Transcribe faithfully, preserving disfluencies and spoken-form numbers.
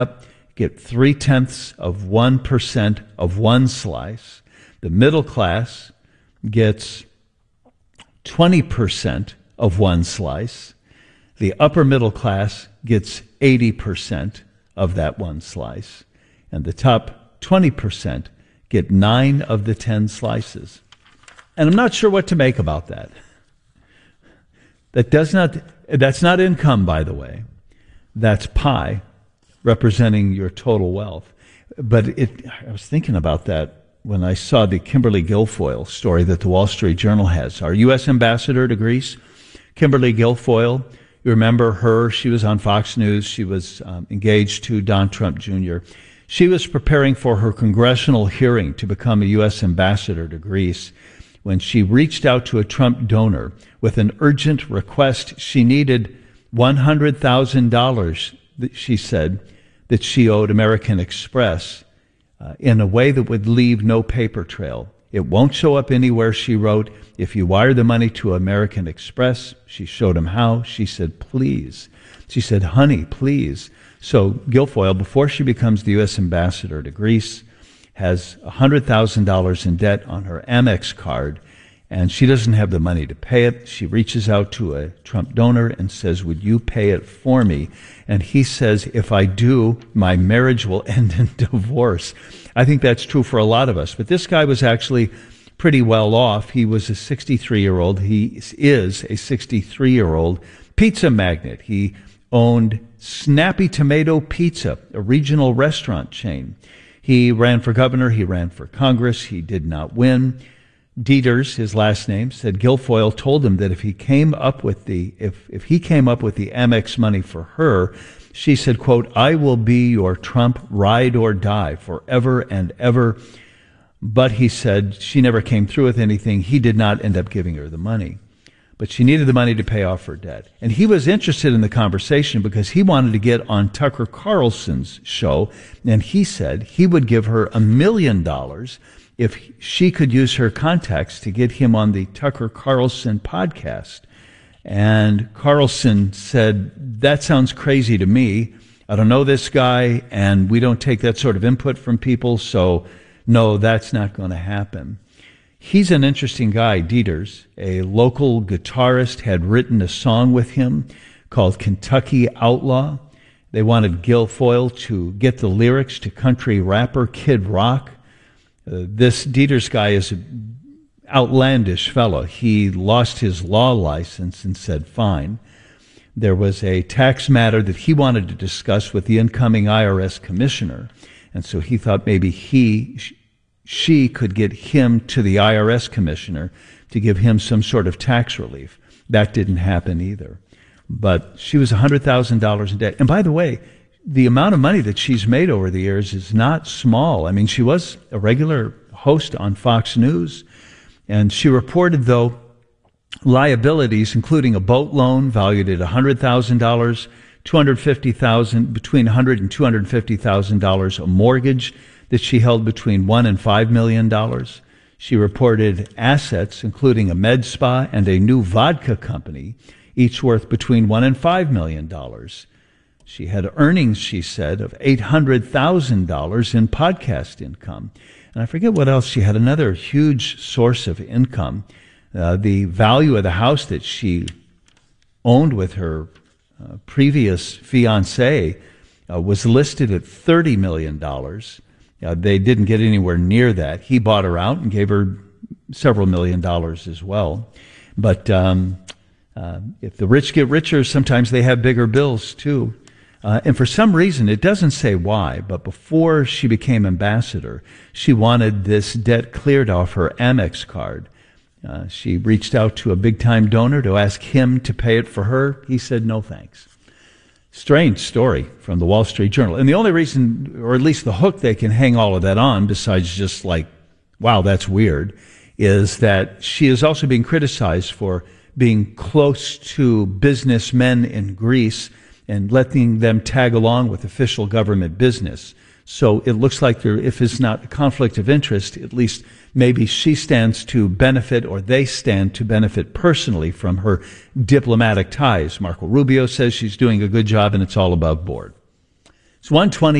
get three-tenths of one percent of one slice. The middle class gets twenty percent of one slice. The upper middle class gets eighty percent of that one slice. And the top twenty percent get nine of the ten slices. And I'm not sure what to make about that. That does not, that's not income, by the way. That's pie, representing your total wealth. But it, I was thinking about that when I saw the Kimberly Guilfoyle story that the Wall Street Journal has. Our U S ambassador to Greece, Kimberly Guilfoyle, you remember her, she was on Fox News, she was um, engaged to Don Trump Junior She was preparing for her congressional hearing to become a U S ambassador to Greece when she reached out to a Trump donor with an urgent request. She needed one hundred thousand dollars, she said, that she owed American Express uh, in a way that would leave no paper trail. It won't show up anywhere, she wrote. If you wire the money to American Express, she showed him how. She said, please. She said, honey, please. So Guilfoyle, before she becomes the U S ambassador to Greece, has one hundred thousand dollars in debt on her Amex card, and she doesn't have the money to pay it. She reaches out to a Trump donor and says, would you pay it for me? And he says, if I do, my marriage will end in divorce. I think that's true for a lot of us. But this guy was actually pretty well off. He was a sixty-three-year-old. He is a sixty-three-year-old pizza magnate. He owned Snappy Tomato Pizza, a regional restaurant chain. He ran for governor. He ran for Congress. He did not win. Dieters, his last name, said Guilfoyle told him that if he came up with the if if he came up with the Amex money for her, she said, quote, I will be your Trump ride or die forever and ever. But he said she never came through with anything. He did not end up giving her the money. But she needed the money to pay off her debt. And he was interested in the conversation because he wanted to get on Tucker Carlson's show. And he said he would give her a million dollars if she could use her contacts to get him on the Tucker Carlson podcast. And Carlson said, that sounds crazy to me. I don't know this guy, and we don't take that sort of input from people, so no, that's not going to happen. He's an interesting guy, Dieters, a local guitarist, had written a song with him called Kentucky Outlaw. They wanted Guilfoyle to get the lyrics to country rapper Kid Rock. Uh, this Dieters guy is an outlandish fellow. He lost his law license and said, fine. There was a tax matter that he wanted to discuss with the incoming I R S commissioner. And so he thought maybe he, she could get him to the I R S commissioner to give him some sort of tax relief. That didn't happen either. But she was one hundred thousand dollars in debt. And by the way, the amount of money that she's made over the years is not small. I mean, she was a regular host on Fox News, and she reported, though, liabilities, including a boat loan valued at one hundred thousand dollars, two hundred fifty thousand dollars, between one hundred thousand dollars and two hundred fifty thousand dollars, a mortgage that she held between one and five million dollars. She reported assets, including a med spa and a new vodka company, each worth between one and five million dollars. She had earnings, she said, of eight hundred thousand dollars in podcast income. And I forget what else. She had another huge source of income. Uh, the value of the house that she owned with her uh, previous fiancé uh, was listed at thirty million dollars. Uh, they didn't get anywhere near that. He bought her out and gave her several million dollars as well. But um, uh, if the rich get richer, sometimes they have bigger bills too. Uh, and for some reason, it doesn't say why, but before she became ambassador, she wanted this debt cleared off her Amex card. Uh, she reached out to a big-time donor to ask him to pay it for her. He said, no thanks. Strange story from the Wall Street Journal. And the only reason, or at least the hook they can hang all of that on, besides just like, wow, that's weird, is that she is also being criticized for being close to businessmen in Greece and letting them tag along with official government business. So it looks like there, if it's not a conflict of interest, at least maybe she stands to benefit, or they stand to benefit personally from her diplomatic ties. Marco Rubio says she's doing a good job and it's all above board. It's one twenty.